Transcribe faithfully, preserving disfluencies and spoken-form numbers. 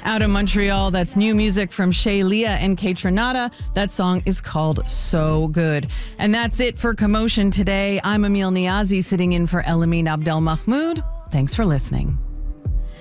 Out of Montreal, that's new music from Shay Leah and Kaytranada. That song is called So Good. And that's it for Commotion today. I'm Emil Niazi sitting in for Elamine Abdel Mahmoud. Thanks for listening.